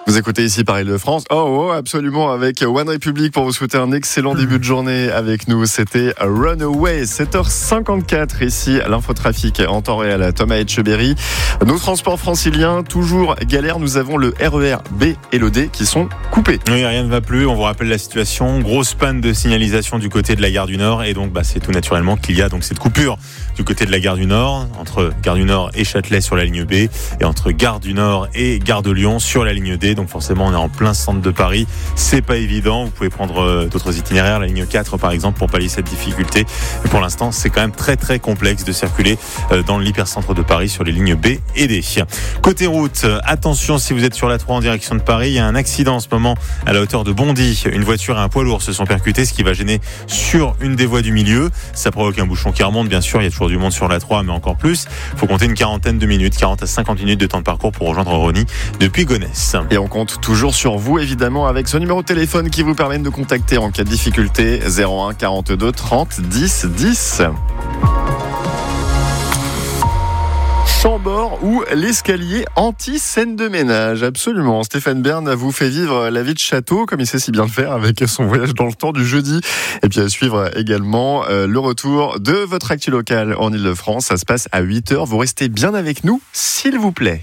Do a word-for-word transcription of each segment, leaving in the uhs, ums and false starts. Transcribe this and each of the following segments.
Vous écoutez ici Paris de France. Oh, oh, absolument, avec One Republic pour vous souhaiter un excellent début de journée avec nous. C'était Runaway, sept heures cinquante-quatre ici à l'infotrafic en temps réel. Thomas Etcheberry. Nos transports franciliens, toujours galère. Nous avons le R E R B et le D qui sont coupés. Oui, rien ne va plus. On vous rappelle la situation. Grosse panne de signalisation du côté de la gare du Nord. Et donc, bah, c'est tout naturellement qu'il y a donc cette coupure du côté de la gare du Nord, entre gare du Nord et Châtelet sur la ligne B, et entre gare du Nord et gare de Lyon sur la ligne D. Donc forcément, on est en plein centre de Paris. C'est pas évident. Vous pouvez prendre d'autres itinéraires, la ligne quatre par exemple, pour pallier cette difficulté. Mais pour l'instant, c'est quand même très très complexe de circuler dans l'hypercentre de Paris sur les lignes B et D. Côté route, attention si vous êtes sur la trois en direction de Paris, il y a un accident en ce moment à la hauteur de Bondy. Une voiture et un poids lourd se sont percutés, ce qui va gêner sur une des voies du milieu. Ça provoque un bouchon qui remonte, bien sûr. Il y a toujours du monde sur la trois, mais encore plus. Il faut compter une quarantaine de minutes, quarante à cinquante minutes de temps de parcours pour rejoindre Rosny depuis Gonesse. Et on compte toujours sur vous, évidemment, avec ce numéro de téléphone qui vous permet de nous contacter en cas de difficulté. zéro un quarante-deux trente dix dix. Chambord ou l'escalier anti-scène de ménage. Absolument. Stéphane Bern vous fait vivre la vie de château, comme il sait si bien le faire avec son voyage dans le temps du jeudi. Et puis à suivre également euh, le retour de votre actu locale en Ile-de-France. Ça se passe à huit heures. Vous restez bien avec nous, s'il vous plaît.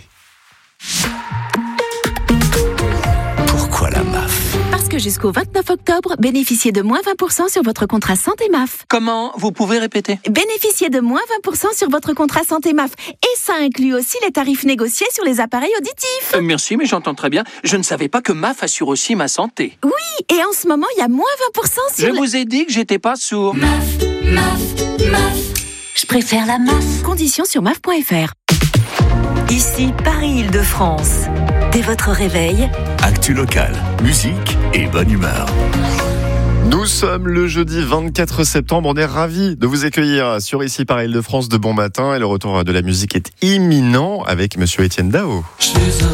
Pourquoi la M A F ? Parce que jusqu'au vingt-neuf octobre, bénéficiez de moins vingt pour cent sur votre contrat santé M A F. Comment ? Vous pouvez répéter ? Bénéficiez de moins vingt pour cent sur votre contrat santé M A F. Et ça inclut aussi les tarifs négociés sur les appareils auditifs. Euh, merci, mais j'entends très bien. Je ne savais pas que M A F assure aussi ma santé. Oui, et en ce moment, il y a moins vingt pour cent sur... Je le... vous ai dit que j'étais pas sourd. M A F, M A F, M A F. Je préfère la M A F. Conditions sur M A F point F R. Ici Paris-Île-de-France. Dès votre réveil, actu locale, musique et bonne humeur. Nous sommes le jeudi vingt-quatre septembre. On est ravis de vous accueillir sur Ici Paris Île-de-France de bon matin. Et le retour de la musique est imminent avec Monsieur Étienne Dao.